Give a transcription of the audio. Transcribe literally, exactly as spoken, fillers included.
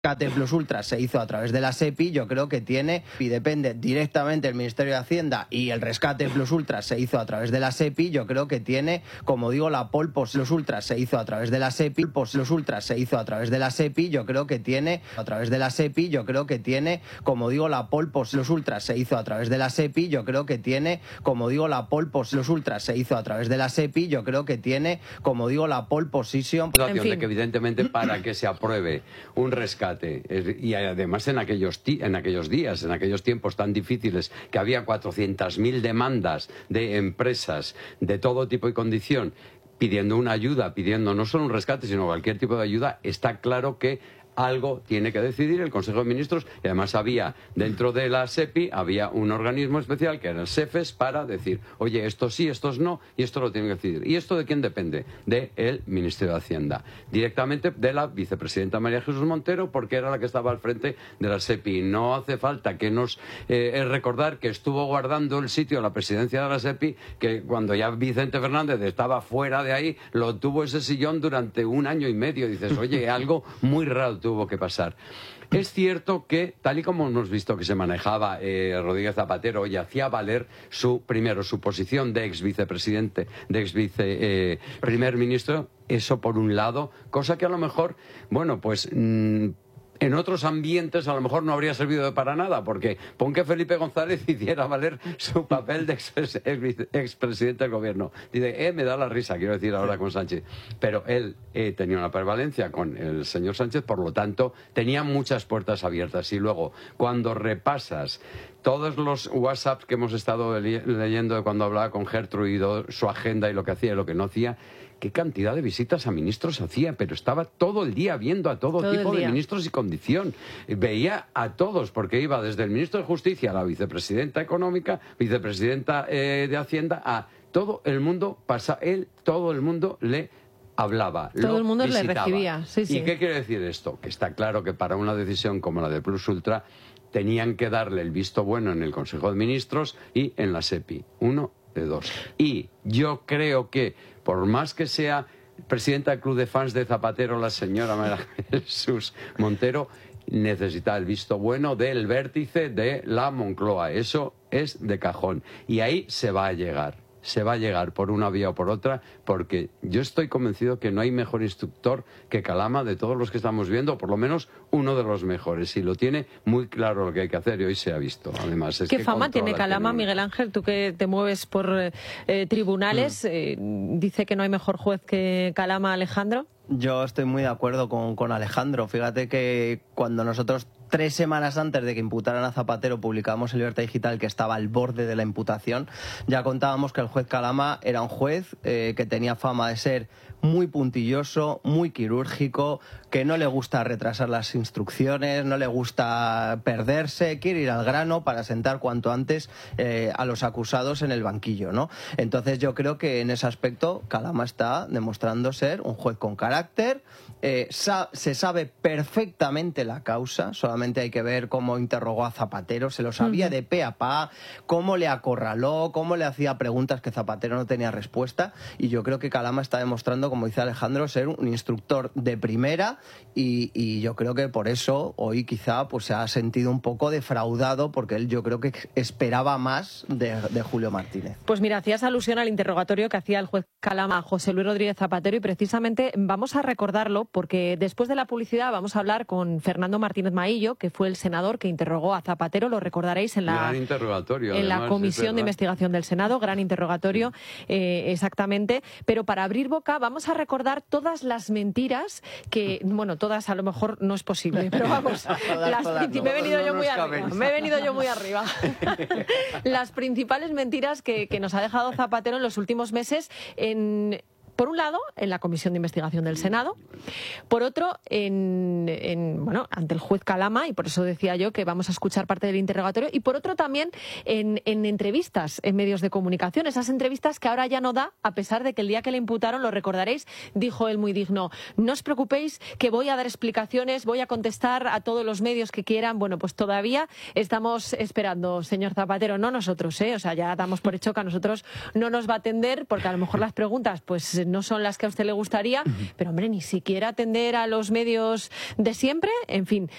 rescate plus ultra se hizo a través de la SEPI, yo creo que tiene, y depende directamente del Ministerio de Hacienda, y el rescate plus ultra se hizo a través de la SEPI, yo creo que tiene, como digo, la pole position. Los ultras se hizo a través de la SEPI, los ultras se hizo a través de la SEPI, yo creo que tiene, a través de la SEPI, yo creo que tiene, como digo, la pole position. Los ultras se hizo a través de la SEPI, yo creo que tiene, como digo, la pole position. Los ultras se hizo a través de la SEPI, yo creo que tiene, como digo, la pole position. En fin. De que evidentemente para que se apruebe un rescate y además en aquellos, en aquellos días, en aquellos tiempos tan difíciles que había cuatrocientas mil demandas de empresas de todo tipo y condición pidiendo una ayuda, pidiendo no solo un rescate sino cualquier tipo de ayuda, está claro que algo tiene que decidir el Consejo de Ministros y además había dentro de la SEPI había un organismo especial que era el SEFES para decir, oye, esto sí, estos no y esto lo tienen que decidir. ¿Y esto de quién depende? Del Ministerio de Hacienda. Directamente de la vicepresidenta María Jesús Montero porque era la que estaba al frente de la SEPI. No hace falta que nos eh, recordar que estuvo guardando el sitio a la presidencia de la SEPI, que cuando ya Vicente Fernández estaba fuera de ahí, lo tuvo ese sillón durante un año y medio. Y dices, oye, algo muy raro tuvo que pasar. Es cierto que, tal y como hemos visto que se manejaba eh, Rodríguez Zapatero y hacía valer su, primero, su posición de ex vicepresidente, de ex vice eh, primer ministro, eso por un lado, cosa que a lo mejor, bueno, pues mmm, en otros ambientes a lo mejor no habría servido para nada, porque pon que Felipe González hiciera valer su papel de expresidente del gobierno. Dice, eh, me da la risa, quiero decir ahora con Sánchez. Pero él eh, tenía una prevalencia con el señor Sánchez, por lo tanto, tenía muchas puertas abiertas. Y luego, cuando repasas todos los WhatsApps que hemos estado le leyendo de cuando hablaba con Gertrude, su agenda y lo que hacía y lo que no hacía, qué cantidad de visitas a ministros hacía, pero estaba todo el día viendo a todo, todo tipo de ministros y condición. Veía a todos, porque iba desde el ministro de Justicia a la vicepresidenta económica, vicepresidenta eh, de Hacienda, a todo el mundo, pasa él, todo el mundo le hablaba. Todo el mundo visitaba. le recibía. Sí, sí. ¿Y qué quiere decir esto? Que está claro que para una decisión como la de Plus Ultra tenían que darle el visto bueno en el Consejo de Ministros y en la SEPI. Uno de dos. Y yo creo que, por más que sea presidenta del Club de Fans de Zapatero, la señora María Jesús Montero, necesita el visto bueno del vértice de la Moncloa. Eso es de cajón. Y ahí se va a llegar. Se va a llegar por una vía o por otra, porque yo estoy convencido que no hay mejor instructor que Calama de todos los que estamos viendo, o por lo menos uno de los mejores, y lo tiene muy claro lo que hay que hacer y hoy se ha visto. Además, es ¿Qué que fama tiene Calama, tiene... Miguel Ángel? Tú que te mueves por eh, tribunales, mm. eh, dice que no hay mejor juez que Calama, Alejandro. Yo estoy muy de acuerdo con, con Alejandro. Fíjate que cuando nosotros, tres semanas antes de que imputaran a Zapatero, publicamos en Libertad Digital que estaba al borde de la imputación, ya contábamos que el juez Calama era un juez eh, que tenía fama de ser muy puntilloso, muy quirúrgico, que no le gusta retrasar las instrucciones, no le gusta perderse, quiere ir al grano para sentar cuanto antes eh, a los acusados en el banquillo, ¿no? Entonces yo creo que en ese aspecto Calama está demostrando ser un juez con carácter, eh, sa se sabe perfectamente la causa, solamente hay que ver cómo interrogó a Zapatero, se lo sabía de pe a pa, cómo le acorraló, cómo le hacía preguntas que Zapatero no tenía respuesta, y yo creo que Calama está demostrando, como dice Alejandro, ser un instructor de primera, y, y yo creo que por eso hoy quizá pues se ha sentido un poco defraudado, porque él yo creo que esperaba más de, de Julio Martínez. Pues mira, hacías alusión al interrogatorio que hacía el juez Calama a José Luis Rodríguez Zapatero, y precisamente vamos a recordarlo porque después de la publicidad vamos a hablar con Fernando Martínez Maillo, que fue el senador que interrogó a Zapatero, lo recordaréis en la, gran interrogatorio, en además, la Comisión de Investigación del Senado, gran interrogatorio, eh, exactamente. Pero para abrir boca vamos a recordar todas las mentiras que, bueno, todas a lo mejor no es posible, pero vamos, las todas, no, me he venido no, yo no muy arriba, me he venido yo muy arriba. Las principales mentiras que, que nos ha dejado Zapatero en los últimos meses en... Por un lado, en la Comisión de Investigación del Senado, por otro, en, en, bueno, ante el juez Calama, y por eso decía yo que vamos a escuchar parte del interrogatorio, y por otro también en, en entrevistas en medios de comunicación, esas entrevistas que ahora ya no da, a pesar de que el día que le imputaron, lo recordaréis, dijo él muy digno, no os preocupéis que voy a dar explicaciones, voy a contestar a todos los medios que quieran. Bueno, pues todavía estamos esperando, señor Zapatero, no nosotros, ¿eh? O sea, ya damos por hecho que a nosotros no nos va a atender, porque a lo mejor las preguntas, pues pues no son las que a usted le gustaría, pero hombre, ni siquiera atender a los medios de siempre, en fin,